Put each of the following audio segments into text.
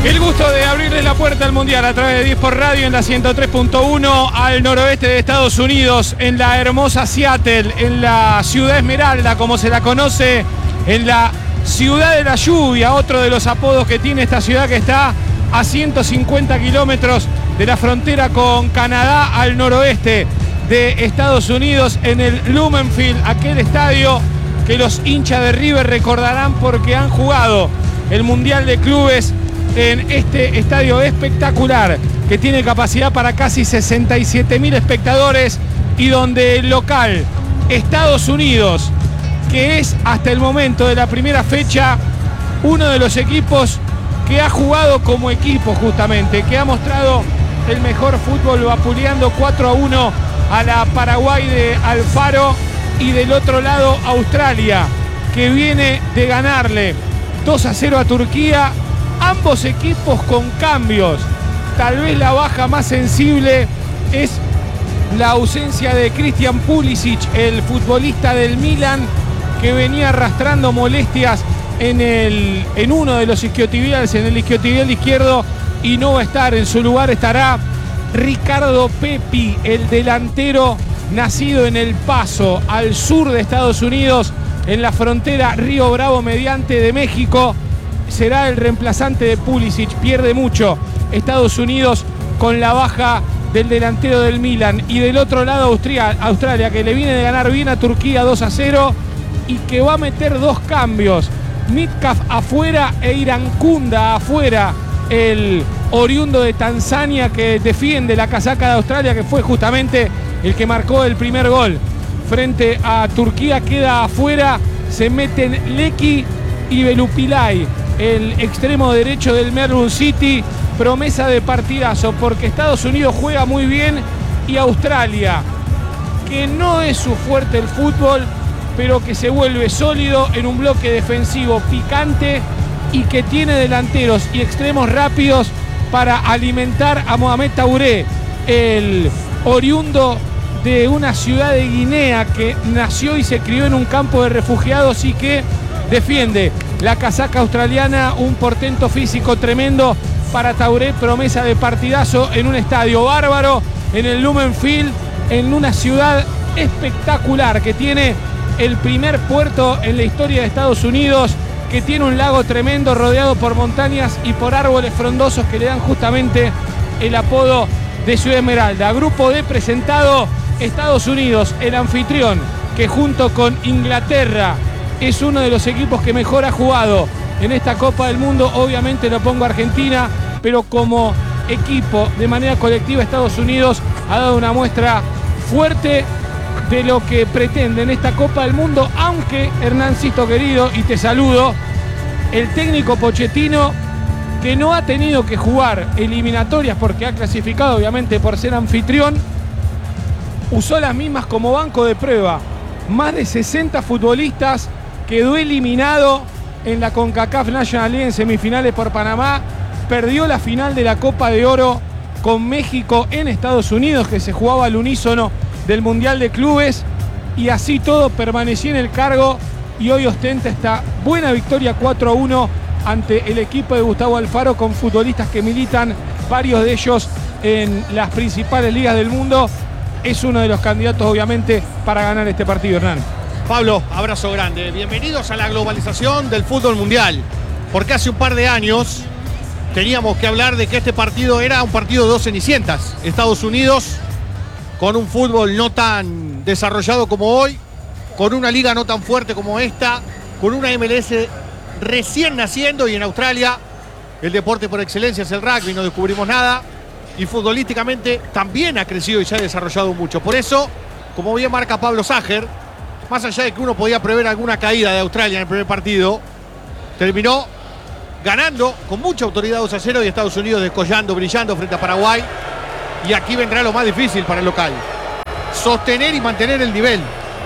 El gusto de abrirles la puerta al Mundial a través de 10 por Radio en la 103.1 al noroeste de Estados Unidos, en la hermosa Seattle, en la Ciudad Esmeralda, como se la conoce, en la Ciudad de la Lluvia, otro de los apodos que tiene esta ciudad que está a 150 kilómetros de la frontera con Canadá al noroeste de Estados Unidos, en el Lumen Field, aquel estadio que los hinchas de River recordarán porque han jugado el Mundial de Clubes en este estadio espectacular que tiene capacidad para casi 67.000 espectadores y donde el local Estados Unidos, que es hasta el momento de la primera fecha uno de los equipos que ha jugado como equipo justamente, que ha mostrado el mejor fútbol vapuleando 4-1 a la Paraguay de Alfaro, y del otro lado Australia, que viene de ganarle 2-0 a Turquía. Ambos equipos con cambios. Tal vez la baja más sensible es la ausencia de Christian Pulisic, el futbolista del Milan, que venía arrastrando molestias en uno de los isquiotibiales, en el isquiotibial izquierdo, y no va a estar. En su lugar estará Ricardo Pepi, el delantero nacido en El Paso, al sur de Estados Unidos, en la frontera Río Bravo mediante de México. Será el reemplazante de Pulisic. Pierde mucho Estados Unidos con la baja del delantero del Milan. Y del otro lado Australia, que le viene de ganar bien a Turquía 2-0 y que va a meter dos cambios. Midcalf afuera e Irankunda afuera, el oriundo de Tanzania que defiende la casaca de Australia, que fue justamente el que marcó el primer gol frente a Turquía. Queda afuera, se meten Leki y Belupilay, el extremo derecho del Melbourne City. Promesa de partidazo porque Estados Unidos juega muy bien y Australia, que no es su fuerte el fútbol, pero que se vuelve sólido en un bloque defensivo picante y que tiene delanteros y extremos rápidos para alimentar a Mohamed Touré, el oriundo de una ciudad de Guinea que nació y se crió en un campo de refugiados y que defiende la casaca australiana. Un portento físico tremendo para Touré, promesa de partidazo en un estadio bárbaro, en el Lumen Field, en una ciudad espectacular que tiene el primer puerto en la historia de Estados Unidos, que tiene un lago tremendo rodeado por montañas y por árboles frondosos que le dan justamente el apodo de Ciudad Esmeralda. Grupo D presentado, Estados Unidos, el anfitrión, que junto con Inglaterra es uno de los equipos que mejor ha jugado en esta Copa del Mundo. Obviamente lo pongo a Argentina, pero como equipo, de manera colectiva, Estados Unidos ha dado una muestra fuerte de lo que pretende en esta Copa del Mundo, aunque, Hernancito querido, y te saludo, el técnico Pochettino, que no ha tenido que jugar eliminatorias porque ha clasificado obviamente por ser anfitrión, usó las mismas como banco de prueba. Más de 60 futbolistas, quedó eliminado en la CONCACAF National League en semifinales por Panamá, perdió la final de la Copa de Oro con México en Estados Unidos, que se jugaba al unísono del Mundial de Clubes, y así todo permaneció en el cargo y hoy ostenta esta buena victoria 4-1 ante el equipo de Gustavo Alfaro, con futbolistas que militan, varios de ellos en las principales ligas del mundo. Es uno de los candidatos obviamente para ganar este partido, Hernán. Pablo, abrazo grande. Bienvenidos a la globalización del fútbol mundial, porque hace un par de años teníamos que hablar de que este partido era un partido de dos cenicientas. Estados Unidos, con un fútbol no tan desarrollado como hoy, con una liga no tan fuerte como esta, con una MLS recién naciendo, y en Australia el deporte por excelencia es el rugby, no descubrimos nada, y futbolísticamente también ha crecido y se ha desarrollado mucho. Por eso, como bien marca Pablo Sager, más allá de que uno podía prever alguna caída de Australia en el primer partido, terminó ganando con mucha autoridad 2-0 y Estados Unidos descollando, brillando frente a Paraguay. Y aquí vendrá lo más difícil para el local: sostener y mantener el nivel.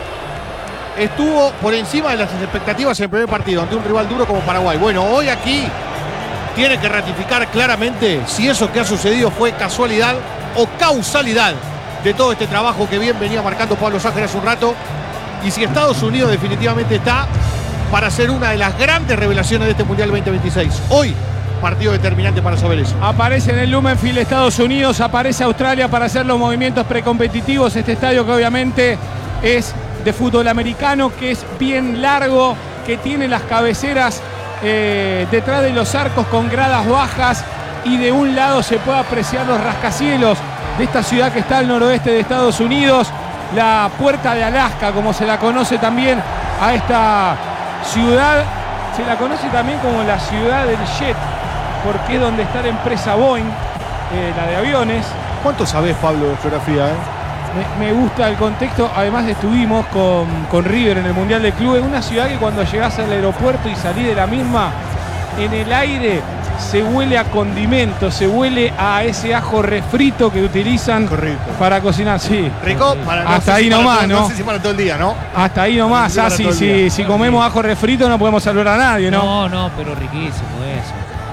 Estuvo por encima de las expectativas en el primer partido ante un rival duro como Paraguay. Bueno, hoy aquí tiene que ratificar claramente si eso que ha sucedido fue casualidad o causalidad de todo este trabajo que bien venía marcando Pablo Sager hace un rato, y si Estados Unidos definitivamente está para ser una de las grandes revelaciones de este Mundial 2026. Hoy partido determinante para saber eso. Aparece en el Lumenfield Estados Unidos, aparece Australia para hacer los movimientos precompetitivos. Este estadio que obviamente es de fútbol americano, que es bien largo, que tiene las cabeceras detrás de los arcos con gradas bajas, y de un lado se puede apreciar los rascacielos de esta ciudad que está al noroeste de Estados Unidos, la Puerta de Alaska, como se la conoce también a esta ciudad. Se la conoce también como la ciudad del jet, porque es donde está la empresa Boeing, la de aviones. ¿Cuánto sabés, Pablo, de geografía? Me gusta el contexto. Además estuvimos con River en el Mundial de Clubes, una ciudad que cuando llegás al aeropuerto y salís de la misma, en el aire se huele a condimento, se huele a ese ajo refrito que utilizan para cocinar. Sí. Rico, hasta ahí nomás, ¿no? No sé si para todo el día, ¿no? Hasta ahí nomás, si comemos ajo refrito no podemos salvar a nadie, ¿no? No, pero riquísimo eso.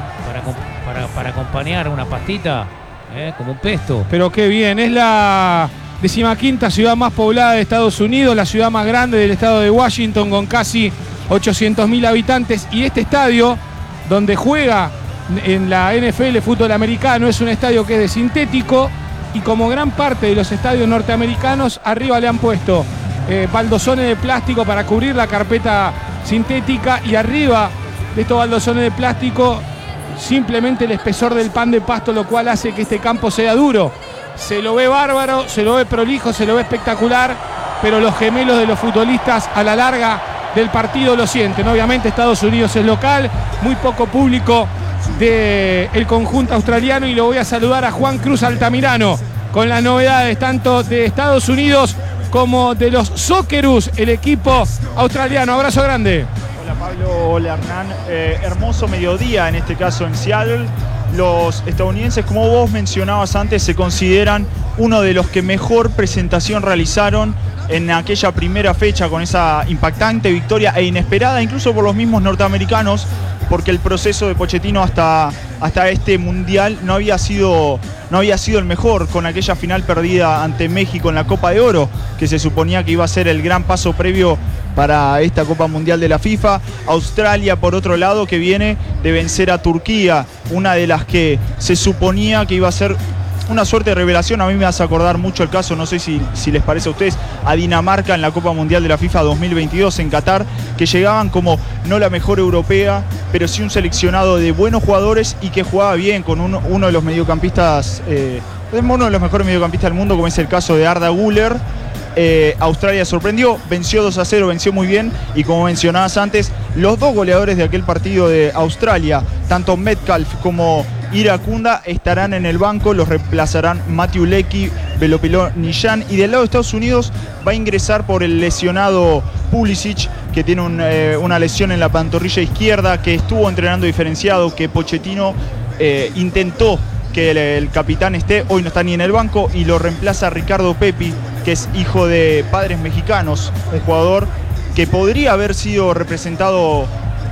Para acompañar una pastita, como un pesto. Pero qué bien, es la 15ª ciudad más poblada de Estados Unidos, la ciudad más grande del estado de Washington, con casi 800.000 habitantes, y este estadio donde juega en la NFL fútbol americano es un estadio que es de sintético, y como gran parte de los estadios norteamericanos, arriba le han puesto baldosones de plástico para cubrir la carpeta sintética, y arriba de estos baldosones de plástico simplemente el espesor del pan de pasto, lo cual hace que este campo sea duro. Se lo ve bárbaro, se lo ve prolijo, se lo ve espectacular, pero los gemelos de los futbolistas a la larga del partido lo sienten. Obviamente Estados Unidos es local, muy poco público del conjunto australiano, y lo voy a saludar a Juan Cruz Altamirano con las novedades tanto de Estados Unidos como de los Socceroos, el equipo australiano. Abrazo grande. Hola Pablo, hola Hernán. Hermoso mediodía en este caso en Seattle. Los estadounidenses, como vos mencionabas antes, se consideran uno de los que mejor presentación realizaron en aquella primera fecha, con esa impactante victoria e inesperada incluso por los mismos norteamericanos, porque el proceso de Pochettino hasta este mundial no había sido el mejor, con aquella final perdida ante México en la Copa de Oro, que se suponía que iba a ser el gran paso previo para esta Copa Mundial de la FIFA. Australia, por otro lado, que viene de vencer a Turquía, una de las que se suponía que iba a ser una suerte de revelación. A mí me hace acordar mucho el caso, no sé si les parece a ustedes, a Dinamarca en la Copa Mundial de la FIFA 2022 en Qatar, que llegaban como no la mejor europea, pero sí un seleccionado de buenos jugadores y que jugaba bien con uno de los mediocampistas, uno de los mejores mediocampistas del mundo, como es el caso de Arda Güler. Australia sorprendió, venció 2-0, venció muy bien, y como mencionabas antes, los dos goleadores de aquel partido de Australia, tanto Metcalf como Irakunda, estarán en el banco, los reemplazarán Matthew Leckie, Velopilo Niyan, y del lado de Estados Unidos va a ingresar por el lesionado Pulisic, que tiene una lesión en la pantorrilla izquierda, que estuvo entrenando diferenciado, que Pochettino intentó que el capitán esté, hoy no está ni en el banco, y lo reemplaza Ricardo Pepi, que es hijo de padres mexicanos, un jugador que podría haber sido representado,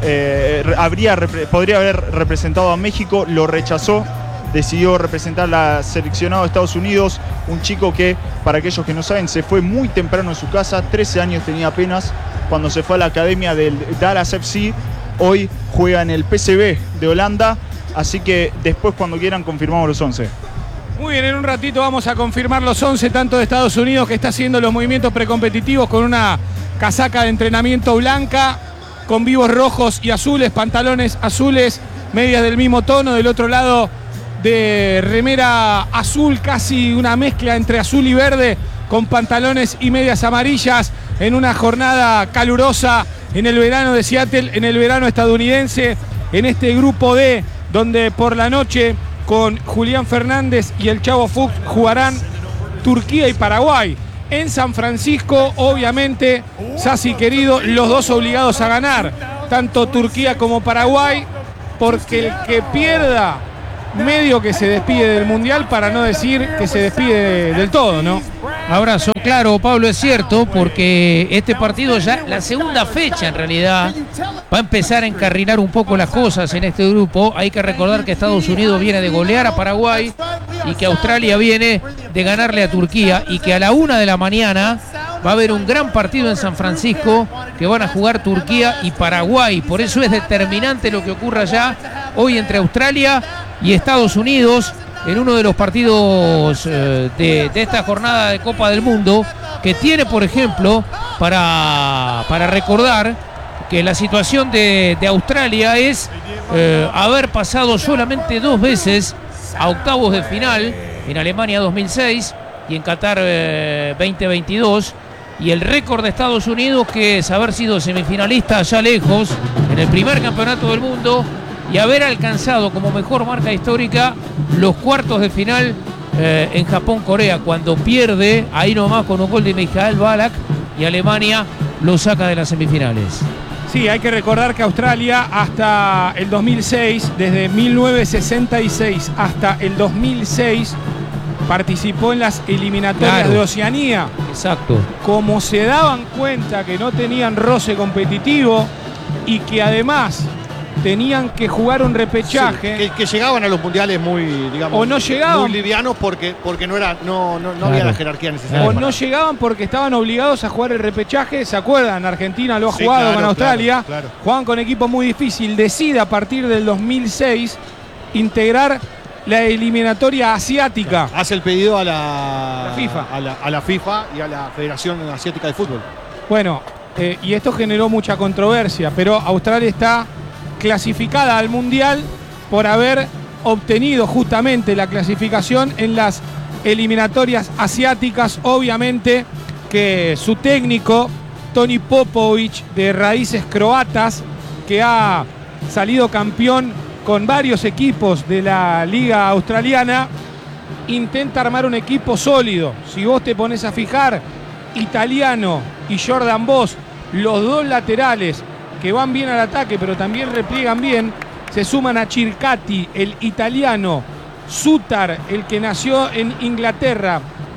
podría haber representado a México, lo rechazó, decidió representar la seleccionado de Estados Unidos, un chico que, para aquellos que no saben, se fue muy temprano en su casa, 13 años tenía apenas cuando se fue a la academia del Dallas FC, hoy juega en el PSV de Holanda, así que después, cuando quieran, confirmamos los 11. Muy bien, en un ratito vamos a confirmar los 11, tanto de Estados Unidos, que está haciendo los movimientos precompetitivos con una casaca de entrenamiento blanca, con vivos rojos y azules, pantalones azules, medias del mismo tono, del otro lado de remera azul, casi una mezcla entre azul y verde, con pantalones y medias amarillas, en una jornada calurosa en el verano de Seattle, en el verano estadounidense, en este grupo D, donde por la noche con Julián Fernández y el Chavo Fuchs jugarán Turquía y Paraguay. En San Francisco, obviamente, Sassi querido, los dos obligados a ganar, tanto Turquía como Paraguay, porque el que pierda medio que se despide del Mundial, para no decir que se despide del todo, ¿no? Abrazo, claro, Pablo, es cierto, porque este partido ya, la segunda fecha en realidad, va a empezar a encarrilar un poco las cosas en este grupo. Hay que recordar que Estados Unidos viene de golear a Paraguay y que Australia viene de ganarle a Turquía, y que a la 1 de la mañana va a haber un gran partido en San Francisco que van a jugar Turquía y Paraguay. Por eso es determinante lo que ocurra allá, hoy entre Australia y Estados Unidos en uno de los partidos de esta jornada de Copa del Mundo, que tiene, por ejemplo, para recordar que la situación de Australia es haber pasado solamente 2 veces a octavos de final, en Alemania 2006 y en Qatar 2022, y el récord de Estados Unidos, que es haber sido semifinalista allá lejos en el primer campeonato del mundo y haber alcanzado como mejor marca histórica los cuartos de final en Japón-Corea, cuando pierde ahí nomás con un gol de Michael Ballack y Alemania lo saca de las semifinales. Sí, hay que recordar que Australia hasta el 2006, desde 1966 hasta el 2006, participó en las eliminatorias de Oceanía. Exacto. Como se daban cuenta que no tenían roce competitivo y que además tenían que jugar un repechaje. Sí, que llegaban a los mundiales muy, digamos, o no llegaban, muy livianos porque no había la jerarquía necesaria. O no llegaban porque estaban obligados a jugar el repechaje. ¿Se acuerdan? Argentina lo ha jugado con Australia. Claro. Juegan con equipos muy difíciles. Decide a partir del 2006 integrar la eliminatoria asiática. Hace el pedido a la FIFA. A la FIFA y a la Federación Asiática de Fútbol. Bueno, y esto generó mucha controversia, pero Australia está clasificada al Mundial por haber obtenido justamente la clasificación en las eliminatorias asiáticas. Obviamente que su técnico, Toni Popovic, de raíces croatas, que ha salido campeón con varios equipos de la liga australiana, intenta armar un equipo sólido. Si vos te pones a fijar, Italiano y Jordan Boss, los dos laterales que van bien al ataque pero también repliegan bien, se suman a Circati, el italiano, Sutar, el que nació en Inglaterra,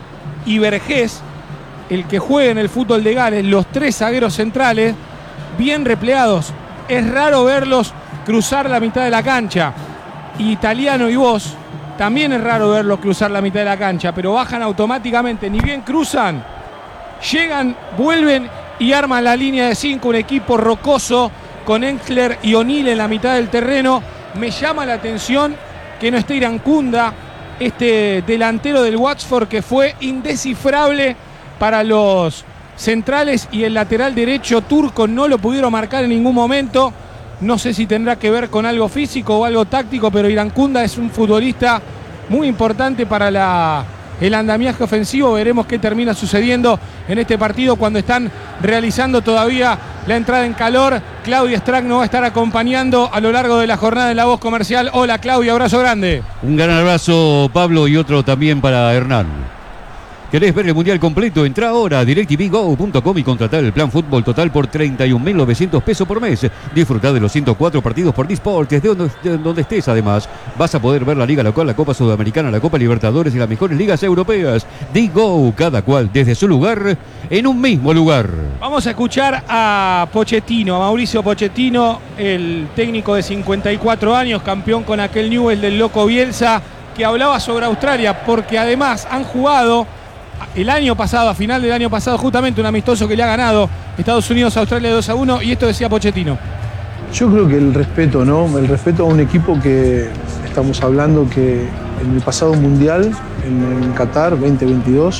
y Vergés, el que juega en el fútbol de Gales, los 3 zagueros centrales, bien replegados. Es raro verlos cruzar la mitad de la cancha. Italiano y Boss, también es raro verlos cruzar la mitad de la cancha, pero bajan automáticamente, ni bien cruzan, llegan, vuelven y arman la línea de 5, un equipo rocoso con Enkler y O'Neill en la mitad del terreno. Me llama la atención que no esté Irankunda, este delantero del Watford, que fue indescifrable para los centrales, y el lateral derecho turco no lo pudieron marcar en ningún momento. No sé si tendrá que ver con algo físico o algo táctico, pero Irankunda es un futbolista muy importante para el andamiaje ofensivo. Veremos qué termina sucediendo en este partido cuando están realizando todavía la entrada en calor. Claudia Stragno va a estar acompañando a lo largo de la jornada en La Voz Comercial. Hola Claudia, abrazo grande. Un gran abrazo, Pablo, y otro también para Hernán. ¿Querés ver el Mundial completo? Entrá ahora a DirecTVGo.com y contratá el plan fútbol total por 31.900 pesos por mes. Disfrutá de los 104 partidos por Disport, desde donde estés. Además, vas a poder ver la Liga Local, la Copa Sudamericana, la Copa Libertadores y las mejores ligas europeas. Digo, cada cual desde su lugar, en un mismo lugar. Vamos a escuchar a Pochettino, a Mauricio Pochettino, el técnico de 54 años, campeón con aquel Newell's del Loco Bielsa, que hablaba sobre Australia, porque además han jugado el año pasado, a final del año pasado, justamente un amistoso que le ha ganado Estados Unidos a Australia 2-1, y esto decía Pochettino. Yo creo que el respeto, ¿no? El respeto a un equipo que estamos hablando que en el pasado mundial, en Qatar 2022,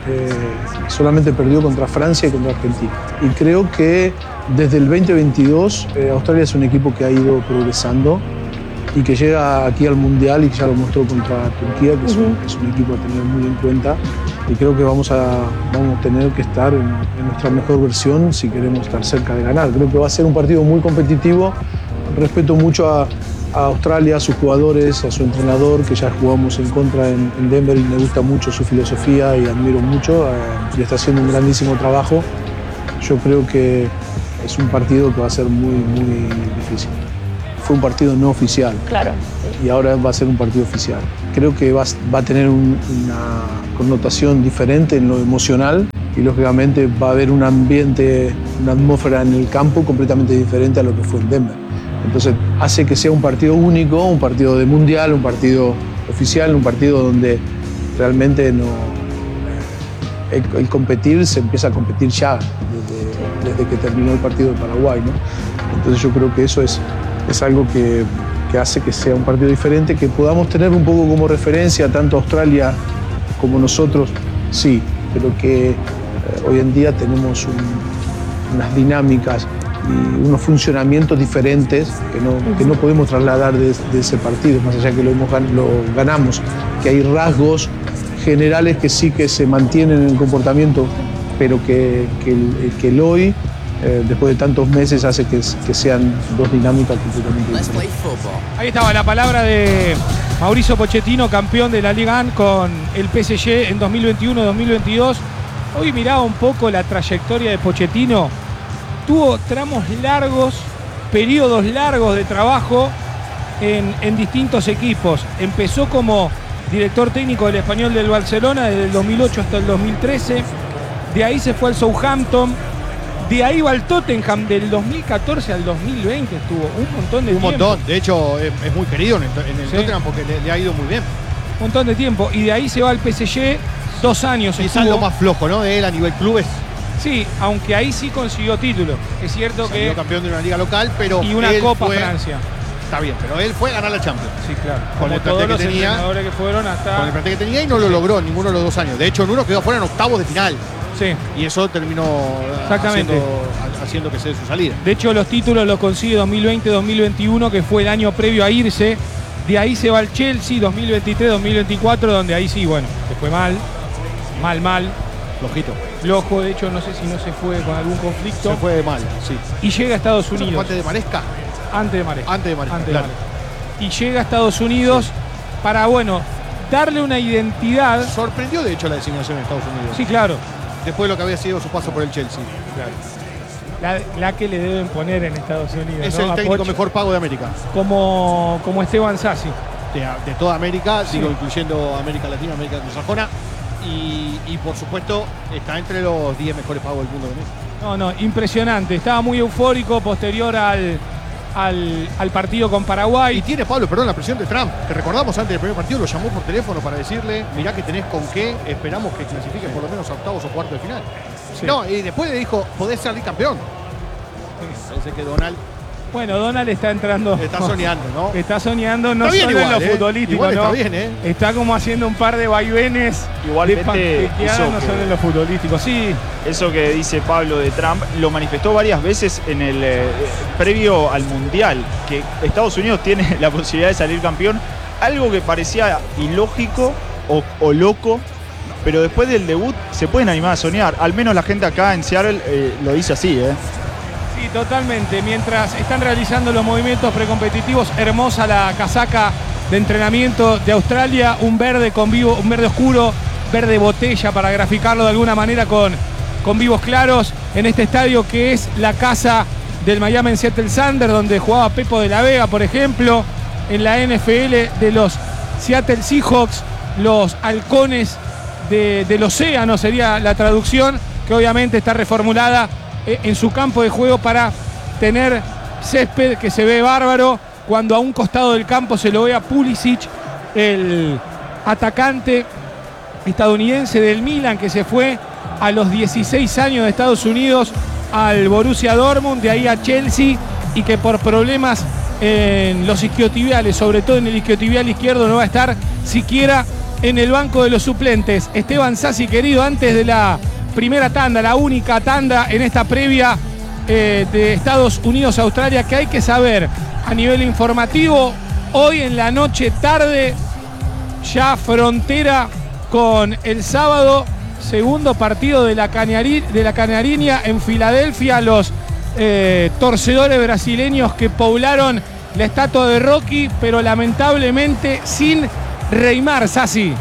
solamente perdió contra Francia y contra Argentina. Y creo que desde el 2022 Australia es un equipo que ha ido progresando y que llega aquí al mundial, y que ya lo mostró contra Turquía, que es un equipo a tener muy en cuenta. Y creo que vamos a tener que estar en nuestra mejor versión si queremos estar cerca de ganar. Creo que va a ser un partido muy competitivo. Respeto mucho a Australia, a sus jugadores, a su entrenador, que ya jugamos en contra en Denver, y me gusta mucho su filosofía y admiro mucho. Y está haciendo un grandísimo trabajo. Yo creo que es un partido que va a ser muy, muy difícil. Fue un partido no oficial. Claro. Y ahora va a ser un partido oficial. Creo que va a tener una connotación diferente en lo emocional, y lógicamente va a haber un ambiente, una atmósfera en el campo completamente diferente a lo que fue en Denver. Entonces hace que sea un partido único, un partido de mundial, un partido oficial, un partido donde realmente el competir se empieza a competir ya desde que terminó el partido de Paraguay, ¿no? Entonces yo creo que eso es algo que que hace que sea un partido diferente, que podamos tener un poco como referencia tanto Australia como nosotros, sí, pero que hoy en día tenemos unas dinámicas y unos funcionamientos diferentes que no podemos trasladar de ese partido, más allá que lo ganamos, que hay rasgos generales que sí que se mantienen en el comportamiento, pero que el hoy, después de tantos meses, hace que sean dos dinámicas completamente diferentes. Ahí estaba la palabra de Mauricio Pochettino, campeón de la Liga 1 con el PSG en 2021-2022. Hoy miraba un poco la trayectoria de Pochettino. Tuvo tramos largos, periodos largos de trabajo en distintos equipos. Empezó como director técnico del Español del Barcelona desde el 2008 hasta el 2013. De ahí se fue al Southampton. De ahí va al Tottenham del 2014 al 2020. Estuvo un montón de tiempo. Un montón. De hecho, es muy querido en el Sí. Tottenham porque le ha ido muy bien. Un montón de tiempo. Y de ahí se va al PSG 2 años. Quizás estuvo. lo más flojo, ¿no? De él a nivel clubes. Sí, aunque ahí sí consiguió título. Es cierto Salió que... campeón de una liga local, pero Y una él Copa fue, Francia. Está bien, pero él fue a ganar la Champions. Sí, claro. Con Como el todos plantel los que tenía. entrenadores que fueron hasta... Con el plantel que tenía y no lo logró en ninguno de los 2 años. De hecho, en uno quedó afuera en octavos de final. Sí. Y eso terminó Exactamente. haciendo que sea su salida. De hecho, los títulos los consigue 2020-2021, que fue el año previo a irse. De ahí se va al Chelsea 2023-2024, donde ahí sí, bueno, se fue mal. Mal. Flojito. Flojo, de hecho, no sé si no se fue con algún conflicto. Se fue mal, sí. Y llega a Estados ¿Eso fue Unidos. antes de Maresca? Antes de Maresca. Antes de Maresca, Antes de claro. Maresca. Y llega a Estados Unidos para, bueno, darle una identidad. Sorprendió, de hecho, la designación de Estados Unidos. Sí, claro. Después de lo que había sido su paso por el Chelsea. La que le deben poner en Estados Unidos. Es ¿no? el A técnico Poch, mejor pago de América. como Esteban Sassi. De toda América, Sí. digo, incluyendo América Latina, América Anglosajona. Y por supuesto, está entre los 10 mejores pagos del mundo de México. No, impresionante. Estaba muy eufórico posterior al partido con Y Paraguay. tiene, Pablo, perdón, la presión de Trump. Te recordamos antes del primer partido, lo llamó por teléfono para decirle, mirá que tenés con qué, esperamos que clasifiquen por lo menos a octavos o cuartos de final. Sí. No, y después le dijo, podés salir campeón. Parece que Donald Bueno, Donald está entrando. está soñando, ¿no? Está soñando no Está bien solo en igual, lo futbolístico, igual ¿no? está bien, ¿eh? Está como haciendo un par de vaivenes Igualmente, de panquequeada, eso no que- solo en lo futbolístico. Sí, Eso que dice Pablo de Trump lo manifestó varias veces en el previo al Mundial, que Estados Unidos tiene la posibilidad de salir campeón, algo que parecía ilógico o loco, pero después del debut se pueden animar a soñar. Al menos la gente acá en Seattle lo dice así, ¿eh? sí, totalmente. Mientras están realizando los movimientos precompetitivos, hermosa la casaca de entrenamiento de Australia, un verde con vivo, un verde oscuro, verde botella para graficarlo de alguna manera con vivos claros en este estadio que es la casa del Miami Seattle Sounders, donde jugaba Pepo de la Vega, por ejemplo, en la NFL de los Seattle Seahawks, los halcones del océano sería la traducción, que obviamente está reformulada en su campo de juego para tener césped que se ve bárbaro, cuando a un costado del campo se lo ve a Pulisic, el atacante estadounidense del Milan, que se fue a los 16 años de Estados Unidos al Borussia Dortmund, de ahí a Chelsea, y que por problemas en los isquiotibiales, sobre todo en el isquiotibial izquierdo, no va a estar siquiera en el banco de los suplentes. Esteban Sassi, querido, antes de la primera tanda, la única tanda en esta previa de Estados Unidos-Australia, que hay que saber a nivel informativo, hoy en la noche tarde, ya frontera con el sábado, segundo partido de la Canariña en Filadelfia, los torcedores brasileños que poblaron la estatua de Rocky, pero lamentablemente sin Reymar, Sassi.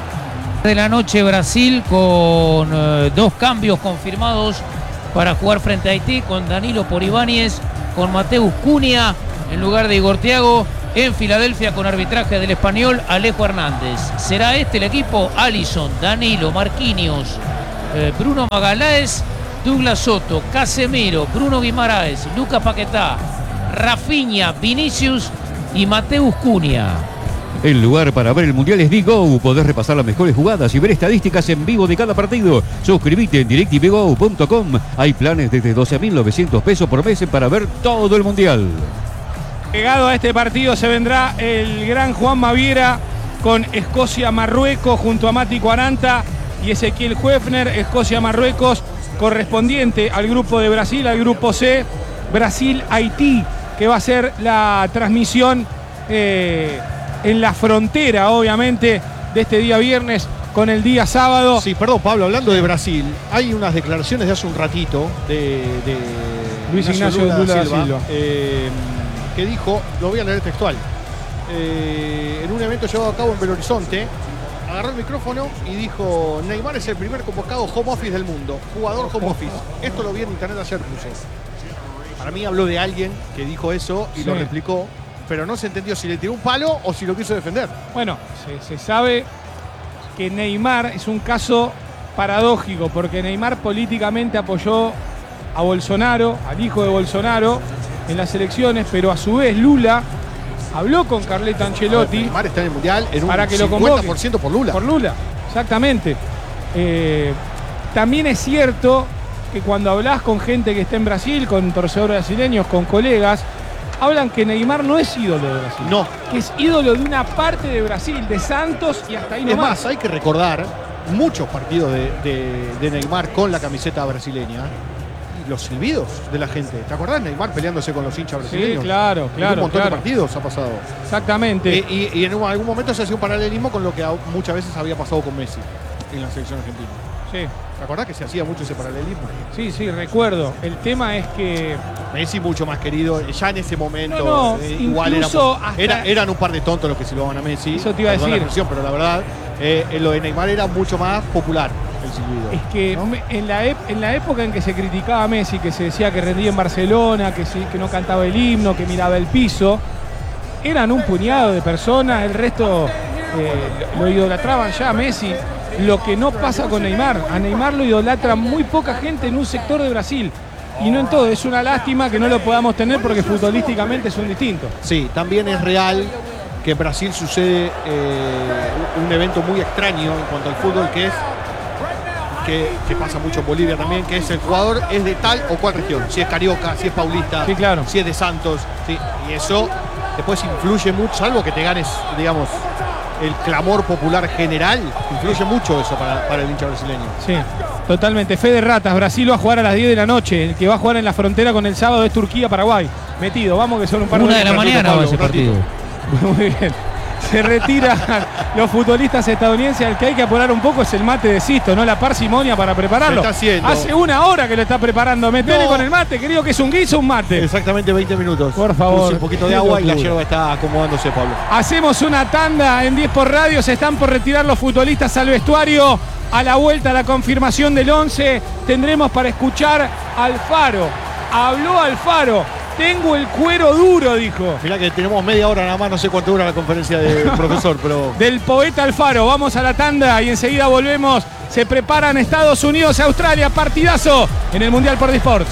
De la noche Brasil con 2 cambios confirmados para jugar frente a Haití, con Danilo por Ibáñez, con Mateus Cunha en lugar de Igor Thiago, en Filadelfia con arbitraje del español Alejo Hernández. ¿Será este el equipo? Alisson, Danilo, Marquinhos, Bruno Magaláes, Douglas Soto, Casemiro, Bruno Guimaraes, Lucas Paquetá, Rafinha, Vinicius y Mateus Cunha. El lugar para ver el Mundial es Digo. Podés repasar las mejores jugadas y ver estadísticas en vivo de cada partido. Suscríbete en directvgo.com. Hay planes desde 12.900 pesos por mes para ver todo el Mundial. Pegado a este partido se vendrá el gran Juan Maviera con Escocia-Marruecos junto a Mati 40 y Ezequiel Huefner. Escocia-Marruecos correspondiente al grupo de Brasil, al grupo C, Brasil-Haití, que va a ser la transmisión en la frontera, obviamente, de este día viernes con el día sábado. Sí, perdón, Pablo, hablando de Brasil, hay unas declaraciones de hace un ratito de Luis Ignacio Lula da Silva. Que dijo, lo voy a leer textual, en un evento llevado a cabo en Belo Horizonte, agarró el micrófono y dijo: Neymar es el primer convocado home office del mundo, jugador home office. Esto lo vi en internet ayer, puso. Para mí habló de alguien que dijo eso y lo replicó, pero no se entendió si le tiró un palo o si lo quiso defender. Bueno, se sabe que Neymar es un caso paradójico, porque Neymar políticamente apoyó a Bolsonaro, al hijo de Bolsonaro, en las elecciones, pero a su vez Lula habló con Carleto Ancelotti. Neymar está en el Mundial en un para que 50% por Lula. Por Lula, exactamente. También es cierto que cuando hablas con gente que está en Brasil, con torcedores brasileños, con colegas, hablan que Neymar no es ídolo de Brasil. No. Que es ídolo de una parte de Brasil, de Santos y hasta ahí nomás. Es más, hay que recordar muchos partidos de Neymar con la camiseta brasileña. Los silbidos de la gente. ¿Te acordás? Neymar peleándose con los hinchas brasileños. Sí, claro. En un montón de partidos ha pasado. Exactamente. Y en algún momento se hacía un paralelismo con lo que muchas veces había pasado con Messi en la selección argentina. Sí. ¿Te acordás que se hacía mucho ese paralelismo? Sí, recuerdo. El tema es que Messi mucho más querido, ya en ese momento. No, igual eran un par de tontos los que silbaban a Messi. Eso te iba a decir. La expresión, pero la verdad, lo de Neymar era mucho más popular. El silbido, es que ¿no? en la época en que se criticaba a Messi, que se decía que rendía en Barcelona, que no cantaba el himno, que miraba el piso, eran un puñado de personas, el resto lo idolatraban ya a Messi. Lo que no pasa con Neymar, a Neymar lo idolatra muy poca gente en un sector de Brasil. Y no en todo, es una lástima que no lo podamos tener porque futbolísticamente son distintos. Sí, también es real que en Brasil sucede un evento muy extraño en cuanto al fútbol, que es que pasa mucho en Bolivia también, que es el jugador es de tal o cual región, si es carioca, si es paulista, sí, claro, si es de Santos, sí, y eso después influye mucho, salvo que te ganes, digamos, el clamor popular general, influye mucho eso para el hincha brasileño. Sí, totalmente. Fe de ratas, Brasil va a jugar a las 10 de la noche, el que va a jugar en la frontera con el sábado es Turquía-Paraguay. Metido, vamos que son un par de... 1 de la mañana va ese partido. Muy bien. Se retiran los futbolistas estadounidenses. Al que hay que apurar un poco es el mate de Sisto, no la parsimonia para prepararlo. Hace una hora que lo está preparando. Metele con el mate, querido, que es un guiso, un mate. Exactamente 20 minutos. Por favor. Puse un poquito de agua y la yerba está acomodándose, Pablo. Hacemos una tanda en 10 por radio. Se están por retirar los futbolistas al vestuario. A la vuelta, la confirmación del 11. Tendremos para escuchar a Alfaro. Habló Alfaro. Tengo el cuero duro, dijo. Mirá que tenemos media hora nada más, no sé cuánto dura la conferencia del profesor, pero... Del poeta Alfaro. Vamos a la tanda y enseguida volvemos. Se preparan Estados Unidos y Australia. Partidazo en el Mundial por Disports.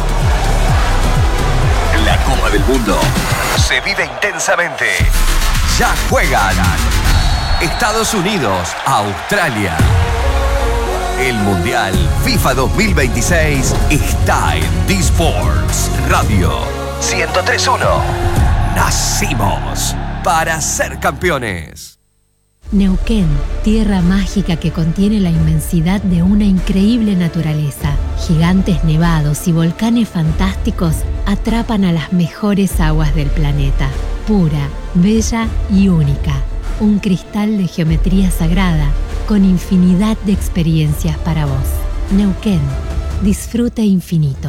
La Copa del Mundo se vive intensamente. Ya juegan Estados Unidos, Australia. El Mundial FIFA 2026 está en Disports Radio 103.1. Nacimos para ser campeones. Neuquén, tierra mágica que contiene la inmensidad de una increíble naturaleza. Gigantes nevados y volcanes fantásticos atrapan a las mejores aguas del planeta. Pura, bella y única. Un cristal de geometría sagrada con infinidad de experiencias para vos. Neuquén, disfrute infinito.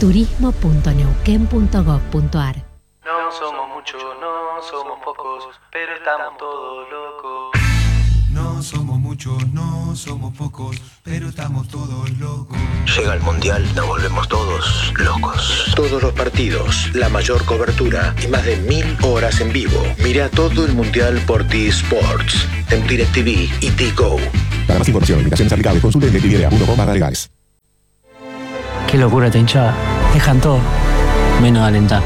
turismo.neuquén.gov.ar. No somos muchos, no somos pocos, pero estamos todos locos. No somos muchos, no somos pocos, pero estamos todos locos. Llega el Mundial, nos volvemos todos locos. Todos los partidos, la mayor cobertura y más de 1000 horas en vivo. Mira todo el Mundial por T-Sports, en DirecTV y T-Go. Para más información, limitaciones aplicables, consulte DirecTV.com/legales. Qué locura esta hinchada. Dejan todo, menos alentar.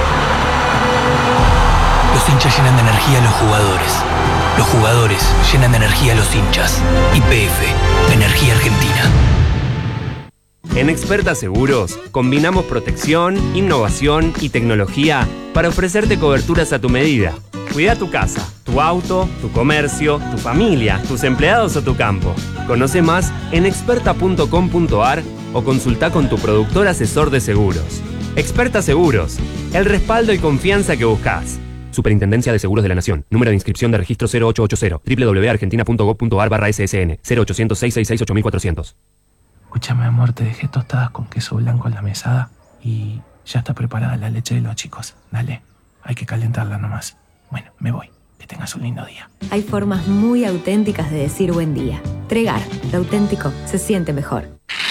Los hinchas llenan de energía a los jugadores. Los jugadores llenan de energía a los hinchas. YPF, Energía Argentina. En Experta Seguros, combinamos protección, innovación y tecnología para ofrecerte coberturas a tu medida. Cuida tu casa, tu auto, tu comercio, tu familia, tus empleados o tu campo. Conoce más en experta.com.ar o consulta con tu productor asesor de seguros. Experta Seguros, el respaldo y confianza que buscas. Superintendencia de Seguros de la Nación. Número de inscripción de registro 0880. www.argentina.gov.ar/ssn 0800 666 8400. Escúchame, amor, te dejé tostadas con queso blanco en la mesada y ya está preparada la leche de los chicos. Dale, hay que calentarla nomás. Bueno, me voy. Que tengas un lindo día. Hay formas muy auténticas de decir buen día. Tregar, lo auténtico se siente mejor.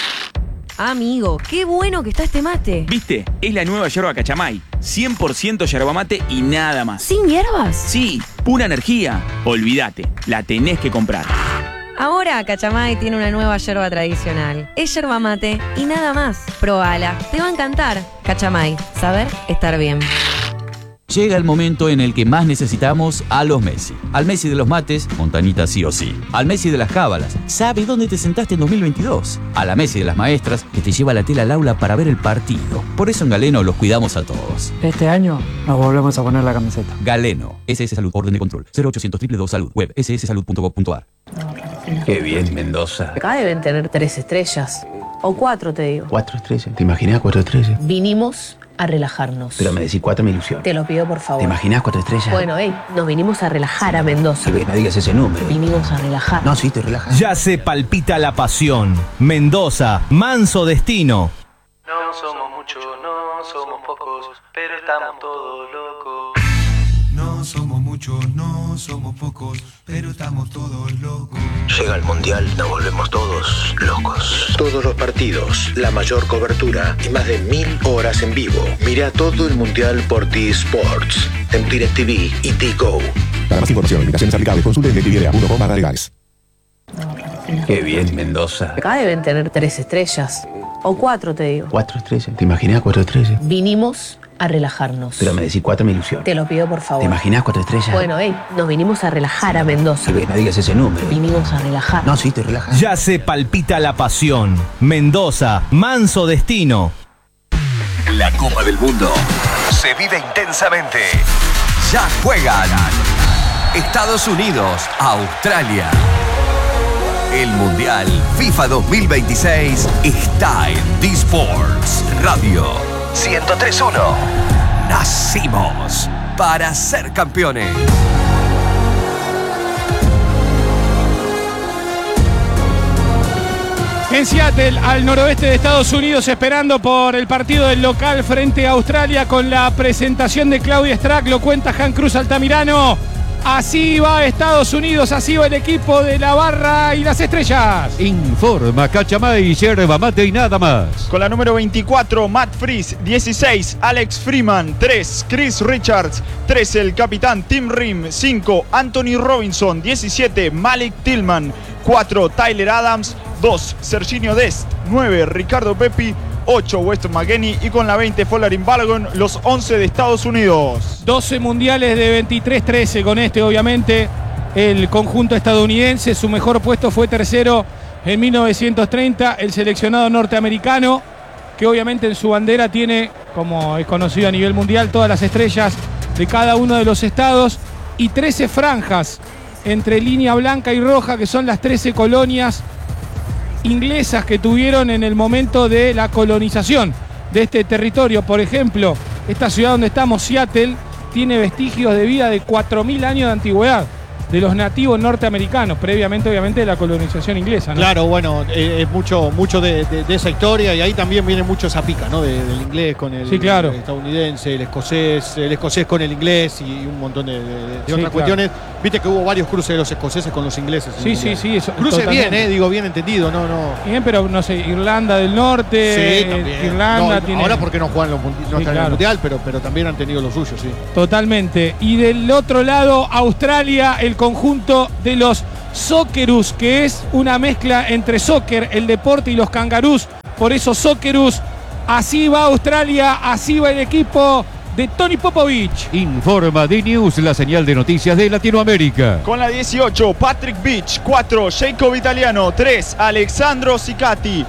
Amigo, qué bueno que está este mate. ¿Viste? Es la nueva yerba Cachamay. 100% yerba mate y nada más. ¿Sin hierbas? Sí, pura energía. Olvídate, la tenés que comprar. Ahora Cachamay tiene una nueva yerba tradicional. Es yerba mate y nada más. Probala, te va a encantar. Cachamay, saber estar bien. Llega el momento en el que más necesitamos a los Messi. Al Messi de los mates, Montanita sí o sí. Al Messi de las cábalas, sabe dónde te sentaste en 2022. A la Messi de las maestras, que te lleva la tela al aula para ver el partido. Por eso en Galeno los cuidamos a todos. Este año nos volvemos a poner la camiseta. Galeno, SS Salud, orden de control. 0800 222 Salud, web sssalud.gov.ar. Qué bien, Mendoza. Acá deben tener 3 estrellas. O 4, te digo. 4 estrellas. ¿Te imaginas 4 estrellas? Vinimos a relajarnos. Pero me decís 4, me ilusiona. Te lo pido, por favor. ¿Te imaginas 4 estrellas? Bueno, nos vinimos a relajar a Mendoza. No digas ese número. Vinimos a relajar. No, sí, te relajas. Ya se palpita la pasión. Mendoza, manso destino. No somos muchos, no somos pocos, pero estamos todos locos. No somos muchos, no somos pocos, pero estamos todos locos. Llega el Mundial, nos volvemos todos locos. Todos los partidos, la mayor cobertura y más de 1000 horas en vivo. Mira todo el Mundial por T-Sports, en DirecTV y T-Go. Para más información, limitaciones aplicables, consulte en DirecTV.com/legales. Qué bien, Mendoza. Acá deben tener 3 estrellas. O 4, te digo. 4 estrellas. ¿Te imaginas 4 estrellas? Vinimos a relajarnos. Pero me decís 4, me ilusiona. Te lo pido, por favor. ¿Te imaginas 4 estrellas? Bueno, nos vinimos a relajar a Mendoza. No digas ese número. Vinimos a relajar. No, sí, te relajas. Ya se palpita la pasión. Mendoza, manso destino. La Copa del Mundo se vive intensamente. Ya juegan Estados Unidos, Australia. El Mundial FIFA 2026 está en D-Sports Radio 103.1. Nacimos para ser campeones. En Seattle, al noroeste de Estados Unidos, esperando por el partido del local frente a Australia con la presentación de Claudia Strack, lo cuenta Jan Cruz Altamirano. Así va Estados Unidos, así va el equipo de la barra y las estrellas. Informa Cachamay, yerba mate y nada más. Con la número 24, Matt Freese. 16, Alex Freeman. 3, Chris Richards. 13, el capitán Tim Rim. 5, Anthony Robinson. 17, Malik Tillman. 4, Tyler Adams. 2, Serginho Dest. 9, Ricardo Pepi. 8, Weston McKennie. Y con la 20, Folarin Balogun, los 11 de Estados Unidos. 12 mundiales de 23-13 con este, obviamente, el conjunto estadounidense. Su mejor puesto fue tercero en 1930. El seleccionado norteamericano, que obviamente en su bandera tiene, como es conocido a nivel mundial, todas las estrellas de cada uno de los estados y 13 franjas entre línea blanca y roja, que son las 13 colonias inglesas que tuvieron en el momento de la colonización de este territorio. Por ejemplo, esta ciudad donde estamos, Seattle, tiene vestigios de vida de 4.000 años de antigüedad de los nativos norteamericanos, previamente obviamente de la colonización inglesa, ¿no? Claro, bueno, es mucho de esa historia, y ahí también viene mucho esa pica, ¿no? Del inglés con el, sí, claro, estadounidense, el escocés con el inglés y un montón de sí, otras cuestiones. Viste que hubo varios cruces de los escoceses con los ingleses. Sí. Eso, cruces bien, digo, bien entendido, no. Bien, pero no sé, Irlanda del Norte, sí, también. Irlanda no, tiene... Ahora porque no juegan están en el mundial, pero también han tenido lo suyo, sí. Totalmente. Y del otro lado, Australia, el conjunto de los Socceroos, que es una mezcla entre soccer, el deporte, y los kangaroos. Por eso Socceroos. Así va Australia, así va el equipo de Tony Popovich. Informa D-News, la señal de noticias de Latinoamérica. Con la 18, Patrick Beach. 4, Jacob Italiano. 3, Alexandro Sicati.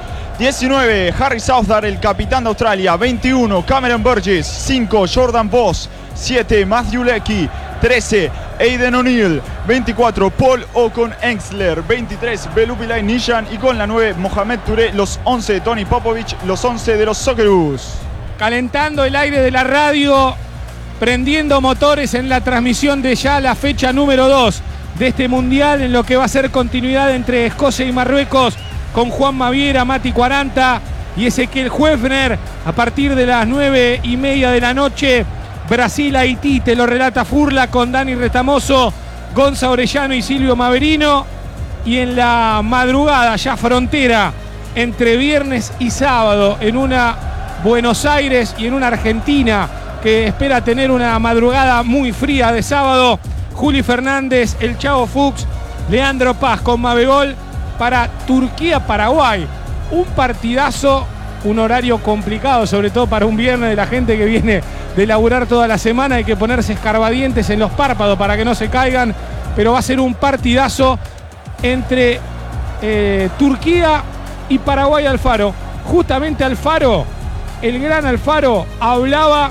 19, Harry Southard, el capitán de Australia. 21, Cameron Burgess. 5, Jordan Voss. 7, Matthew Leckie. 13, Aidan O'Neill. 24, Paul Ocon-Engstler. 23, Belupilay Nishan. Y con la 9, Mohamed Touré. Los 11 de Tony Popovich. Los 11 de los Socceroos. Calentando el aire de la radio, prendiendo motores en la transmisión de ya la fecha número 2 de este mundial, en lo que va a ser continuidad entre Escocia y Marruecos, con Juan Maviera, Mati 40 y Ezequiel Huefner. A partir de las 9:30 de la noche, Brasil-Haití, te lo relata Furla con Dani Retamoso, Gonza Orellano y Silvio Maverino. Y en la madrugada, ya frontera entre viernes y sábado, en una Buenos Aires y en una Argentina que espera tener una madrugada muy fría de sábado, Juli Fernández, el Chavo Fuchs, Leandro Paz con Mabegol para Turquía-Paraguay. Un partidazo, un horario complicado, sobre todo para un viernes de la gente que viene de laburar toda la semana. Hay que ponerse escarbadientes en los párpados para que no se caigan, pero va a ser un partidazo entre Turquía y Paraguay. Alfaro, justamente Alfaro, el gran Alfaro, hablaba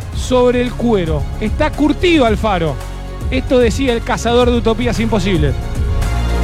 sobre el cuero. Está curtido Alfaro. Esto decía el cazador de utopías imposibles.